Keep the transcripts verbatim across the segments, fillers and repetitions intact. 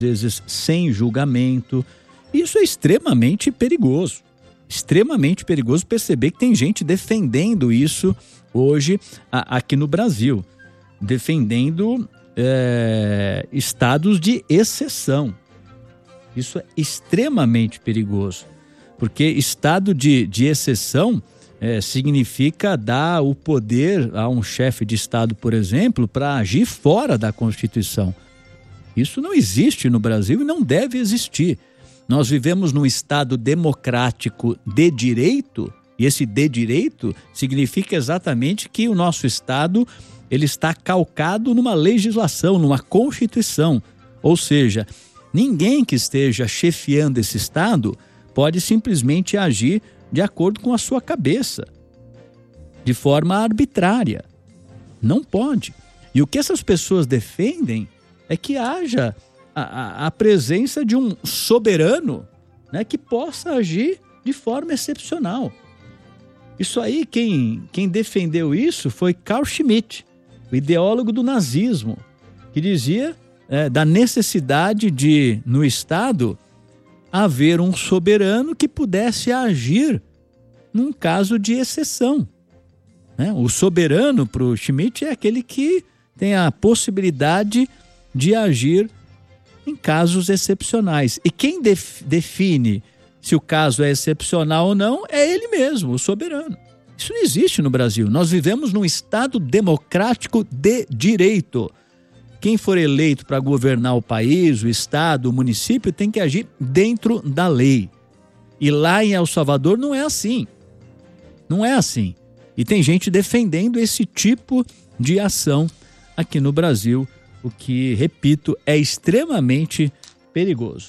vezes sem julgamento. Isso é extremamente perigoso. Extremamente perigoso perceber que tem gente defendendo isso hoje a, aqui no Brasil. Defendendo é, estados de exceção. Isso é extremamente perigoso. Porque estado de, de exceção é, significa dar o poder a um chefe de estado, por exemplo, para agir fora da Constituição. Isso não existe no Brasil e não deve existir. Nós vivemos num Estado democrático de direito, e esse de direito significa exatamente que o nosso Estado ele está calcado numa legislação, numa Constituição. Ou seja, ninguém que esteja chefiando esse Estado pode simplesmente agir de acordo com a sua cabeça, de forma arbitrária. Não pode. E o que essas pessoas defendem é que haja a, a, a presença de um soberano, né, que possa agir de forma excepcional. Isso aí, quem, quem defendeu isso foi Carl Schmitt, o ideólogo do nazismo, que dizia é, da necessidade de, no Estado, haver um soberano que pudesse agir num caso de exceção. Né? O soberano, para o Schmitt, é aquele que tem a possibilidade de agir em casos excepcionais. E quem def- define se o caso é excepcional ou não é ele mesmo, o soberano. Isso não existe no Brasil. Nós vivemos num Estado democrático de direito. Quem for eleito para governar o país, o Estado, o município, tem que agir dentro da lei. E lá em El Salvador não é assim. Não é assim. E tem gente defendendo esse tipo de ação aqui no Brasil, o que, repito, é extremamente perigoso.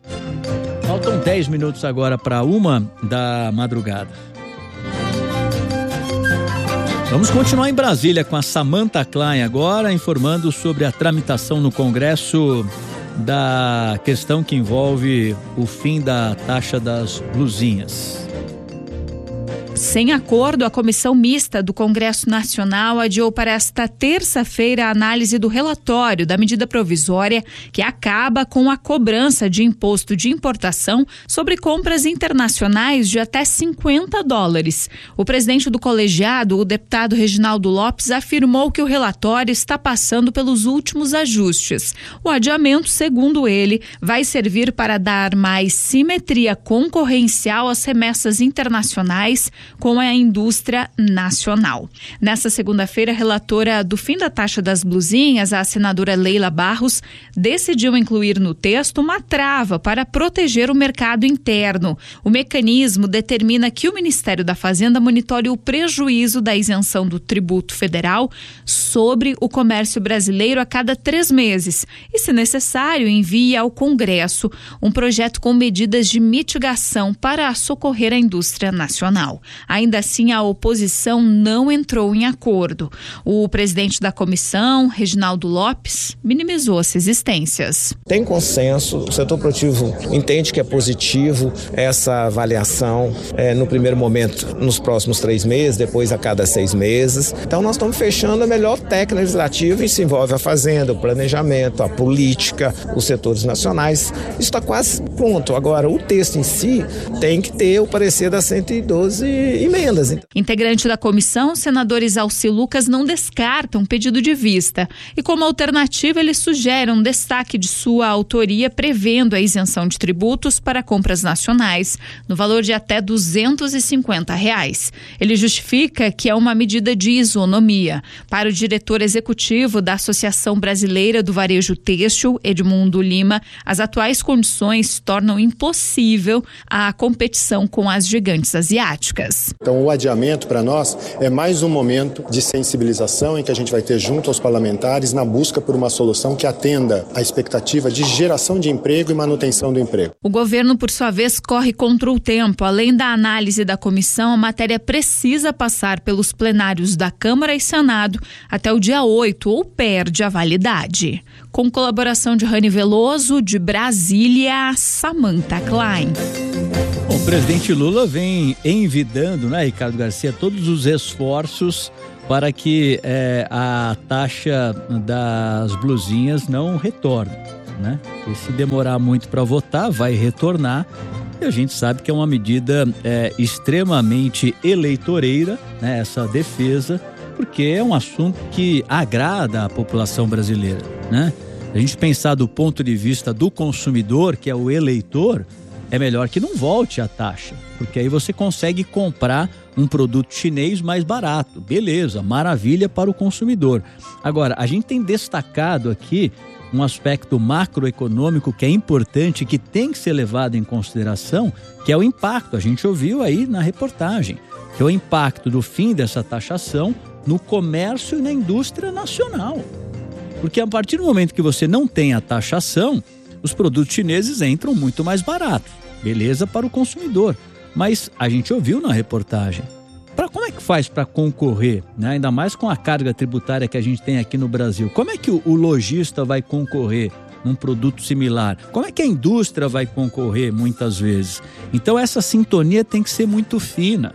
Faltam dez minutos agora para uma da madrugada. Vamos continuar em Brasília com a Samantha Klein agora, informando sobre a tramitação no Congresso da questão que envolve o fim da taxa das blusinhas. Sem acordo, a Comissão Mista do Congresso Nacional adiou para esta terça-feira a análise do relatório da medida provisória que acaba com a cobrança de imposto de importação sobre compras internacionais de até cinquenta dólares. O presidente do colegiado, o deputado Reginaldo Lopes, afirmou que o relatório está passando pelos últimos ajustes. O adiamento, segundo ele, vai servir para dar mais simetria concorrencial às remessas internacionais com a indústria nacional. Nessa segunda-feira, a relatora do fim da taxa das blusinhas, a senadora Leila Barros, decidiu incluir no texto uma trava para proteger o mercado interno. O mecanismo determina que o Ministério da Fazenda monitore o prejuízo da isenção do tributo federal sobre o comércio brasileiro a cada três meses e, se necessário, envie ao Congresso um projeto com medidas de mitigação para socorrer a indústria nacional. Ainda assim, a oposição não entrou em acordo. O presidente da comissão, Reginaldo Lopes, minimizou as resistências. Tem consenso, o setor produtivo entende que é positivo essa avaliação é, no primeiro momento, nos próximos três meses, depois a cada seis meses. Então nós estamos fechando a melhor técnica legislativa e isso envolve a fazenda, o planejamento, a política, os setores nacionais. Isso está quase pronto. Agora, o texto em si tem que ter o parecer das cento e doze emendas. Então. Integrante da comissão, senadores Alci Lucas não descartam pedido de vista e, como alternativa, ele sugere um destaque de sua autoria prevendo a isenção de tributos para compras nacionais no valor de até duzentos e cinquenta reais. Ele justifica que é uma medida de isonomia. Para o diretor executivo da Associação Brasileira do Varejo Têxtil, Edmundo Lima, as atuais condições tornam impossível a competição com as gigantes asiáticas. Então, o adiamento para nós é mais um momento de sensibilização em que a gente vai ter junto aos parlamentares na busca por uma solução que atenda à expectativa de geração de emprego e manutenção do emprego. O governo, por sua vez, corre contra o tempo. Além da análise da comissão, a matéria precisa passar pelos plenários da Câmara e Senado até o dia oito ou perde a validade. Com colaboração de Rani Veloso, de Brasília, Samantha Klein. Bom, o presidente Lula vem envidando, né, Ricardo Garcia, todos os esforços para que é, a taxa das blusinhas não retorne. né? E se demorar muito para votar, vai retornar. E a gente sabe que é uma medida é, extremamente eleitoreira, né? Essa defesa, porque é um assunto que agrada a população brasileira, né? A gente pensar do ponto de vista do consumidor, que é o eleitor, é melhor que não volte a taxa, porque aí você consegue comprar um produto chinês mais barato. Beleza, maravilha para o consumidor. Agora, a gente tem destacado aqui um aspecto macroeconômico que é importante, que tem que ser levado em consideração, que é o impacto. A gente ouviu aí na reportagem, que é o impacto do fim dessa taxação no comércio e na indústria nacional. Porque a partir do momento que você não tem a taxação, os produtos chineses entram muito mais baratos. Beleza para o consumidor. Mas a gente ouviu na reportagem. Pra, como é que faz para concorrer, né? Ainda mais com a carga tributária que a gente tem aqui no Brasil? Como é que o, o lojista vai concorrer num produto similar? Como é que a indústria vai concorrer muitas vezes? Então essa sintonia tem que ser muito fina.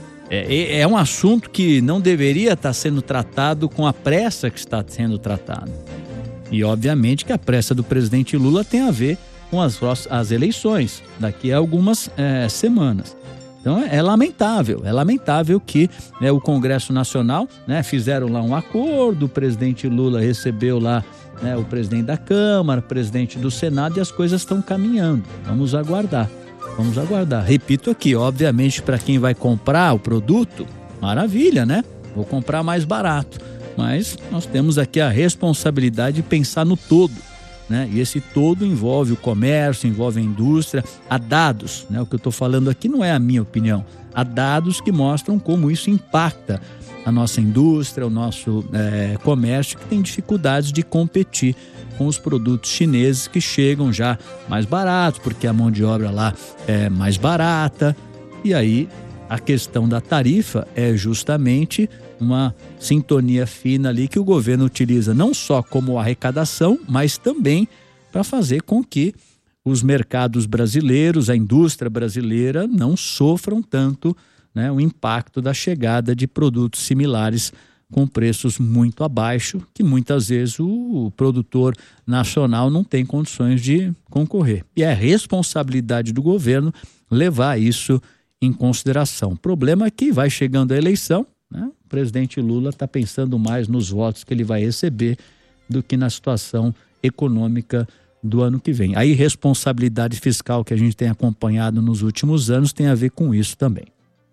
É, é um assunto que não deveria estar sendo tratado com a pressa que está sendo tratado. E obviamente que a pressa do presidente Lula tem a ver com as, as eleições daqui a algumas é, semanas. Então é, é lamentável, é lamentável que né, o Congresso Nacional, né, fizeram lá um acordo, o presidente Lula recebeu lá né, o presidente da Câmara, o presidente do Senado e as coisas estão caminhando. Vamos aguardar, vamos aguardar. Repito aqui, obviamente para quem vai comprar o produto, maravilha, né? Vou comprar mais barato, mas nós temos aqui a responsabilidade de pensar no todo. Né? E esse todo envolve o comércio, envolve a indústria, há dados, né? O que eu estou falando aqui não é a minha opinião, há dados que mostram como isso impacta a nossa indústria, o nosso é, comércio, que tem dificuldades de competir com os produtos chineses que chegam já mais baratos, porque a mão de obra lá é mais barata, e aí a questão da tarifa é justamente uma sintonia fina ali que o governo utiliza não só como arrecadação, mas também para fazer com que os mercados brasileiros, a indústria brasileira não sofram tanto né, o impacto da chegada de produtos similares com preços muito abaixo, que muitas vezes o, o produtor nacional não tem condições de concorrer. E é responsabilidade do governo levar isso em consideração. O problema é que vai chegando a eleição, né? O presidente Lula está pensando mais nos votos que ele vai receber do que na situação econômica do ano que vem. A irresponsabilidade fiscal que a gente tem acompanhado nos últimos anos tem a ver com isso também.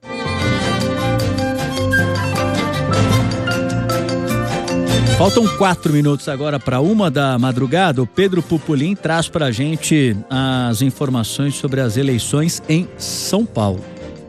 Faltam quatro minutos agora para uma da madrugada. O Pedro Pupolin traz para a gente as informações sobre as eleições em São Paulo.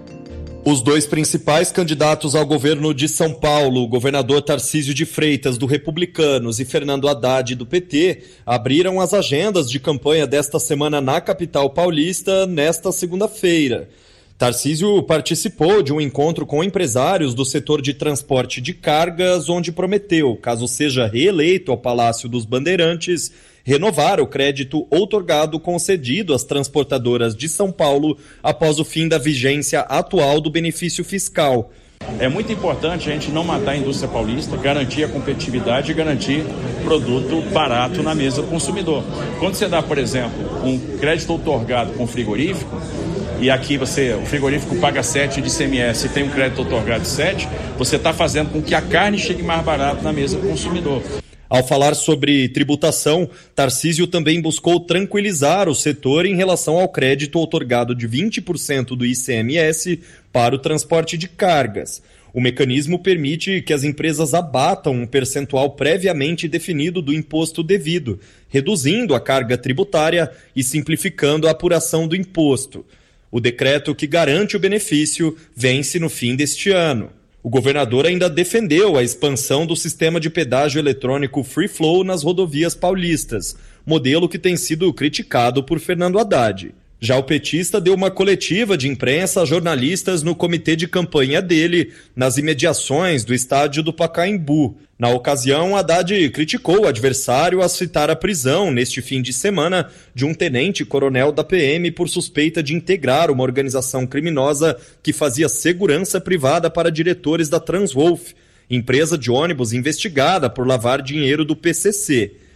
Os dois principais candidatos ao governo de São Paulo, o governador Tarcísio de Freitas, do Republicanos, e Fernando Haddad, do P T, abriram as agendas de campanha desta semana na capital paulista, nesta segunda-feira. Tarcísio participou de um encontro com empresários do setor de transporte de cargas, onde prometeu, caso seja reeleito ao Palácio dos Bandeirantes, renovar o crédito outorgado concedido às transportadoras de São Paulo após o fim da vigência atual do benefício fiscal. É muito importante a gente não matar a indústria paulista, garantir a competitividade e garantir produto barato na mesa do consumidor. Quando você dá, por exemplo, um crédito outorgado com frigorífico, e aqui você, o frigorífico paga sete de I C M S e tem um crédito outorgado de sete, você está fazendo com que a carne chegue mais barato na mesa do consumidor. Ao falar sobre tributação, Tarcísio também buscou tranquilizar o setor em relação ao crédito outorgado de vinte por cento do I C M S para o transporte de cargas. O mecanismo permite que as empresas abatam um percentual previamente definido do imposto devido, reduzindo a carga tributária e simplificando a apuração do imposto. O decreto que garante o benefício vence no fim deste ano. O governador ainda defendeu a expansão do sistema de pedágio eletrônico Free Flow nas rodovias paulistas, modelo que tem sido criticado por Fernando Haddad. Já o petista deu uma coletiva de imprensa a jornalistas no comitê de campanha dele, nas imediações do estádio do Pacaembu. Na ocasião, Haddad criticou o adversário ao citar a prisão, neste fim de semana, de um tenente-coronel da P M por suspeita de integrar uma organização criminosa que fazia segurança privada para diretores da Transwolf, empresa de ônibus investigada por lavar dinheiro do P C C.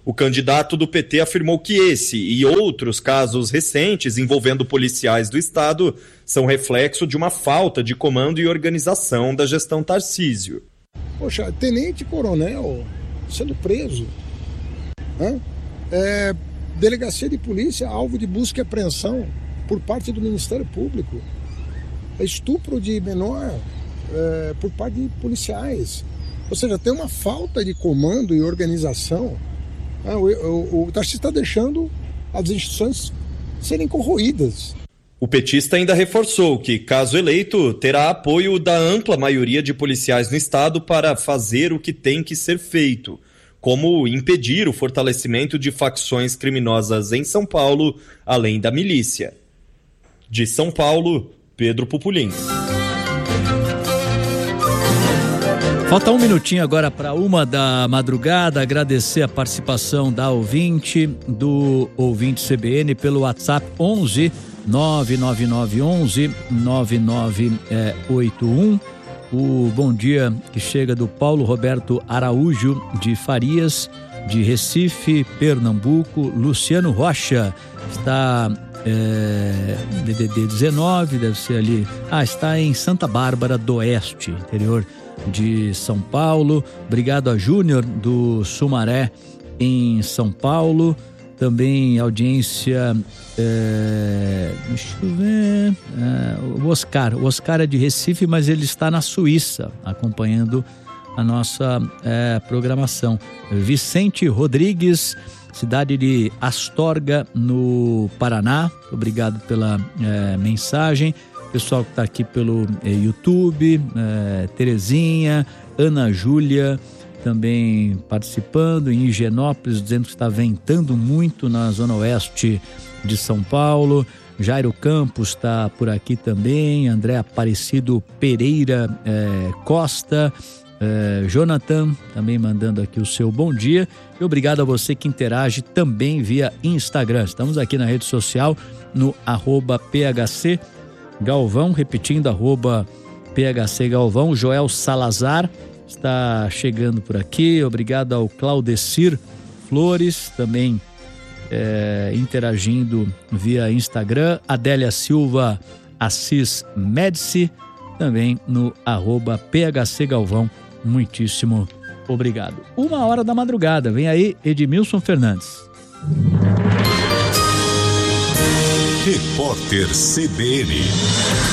O candidato do P T afirmou que esse e outros casos recentes envolvendo policiais do Estado são reflexo de uma falta de comando e organização da gestão Tarcísio. Poxa, tenente-coronel sendo preso, né? É, delegacia de polícia, alvo de busca e apreensão por parte do Ministério Público. Estupro de menor é, por parte de policiais. Ou seja, tem uma falta de comando e organização. Ah, o, o, o Tarcísio está deixando as instituições serem corroídas. O petista ainda reforçou que, caso eleito, terá apoio da ampla maioria de policiais no Estado para fazer o que tem que ser feito, como impedir o fortalecimento de facções criminosas em São Paulo, além da milícia. De São Paulo, Pedro Pupolin. Falta um minutinho agora para uma da madrugada. Agradecer a participação da ouvinte, do ouvinte C B N pelo WhatsApp onze nove nove nove onze nove nove oito um. O bom dia que chega do Paulo Roberto Araújo de Farias, de Recife, Pernambuco. Luciano Rocha está é, D D D dezenove, deve ser ali. Ah, está em Santa Bárbara do Oeste, interior de São Paulo. Obrigado a Júnior do Sumaré em São Paulo. Também audiência, é, deixa eu ver, é, o Oscar, o Oscar é de Recife, mas ele está na Suíça acompanhando a nossa é, programação. Vicente Rodrigues, cidade de Astorga, no Paraná, obrigado pela é, mensagem. Pessoal que está aqui pelo é, YouTube, é, Terezinha, Ana Júlia também participando, em Higienópolis, dizendo que está ventando muito na zona oeste de São Paulo. Jairo Campos está por aqui também, André Aparecido Pereira é, Costa, é, Jonathan também mandando aqui o seu bom dia. E obrigado a você que interage também via Instagram. Estamos aqui na rede social no arroba P H C Galvão, repetindo, arroba P H C Galvão. Joel Salazar está chegando por aqui, obrigado ao Claudecir Flores, também é, interagindo via Instagram. Adélia Silva Assis Médici, também no arroba P H C Galvão, muitíssimo obrigado. Uma hora da madrugada, vem aí Edmilson Fernandes. Repórter C B N.